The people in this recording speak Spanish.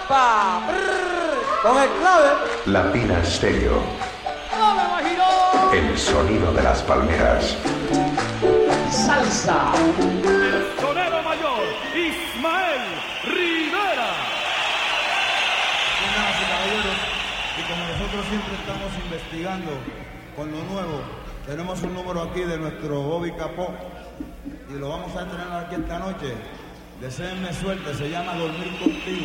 ¡Epa! Brrr, con el clave. Latina Stereo. El sonido de las palmeras. Salsa. El sonero mayor, Ismael Rivera. Damas y caballeros, y como nosotros siempre estamos investigando con lo nuevo, tenemos un número aquí de nuestro Bobby Capó y lo vamos a estrenar aquí esta noche. Deseenme suerte, se llama Dormir Contigo.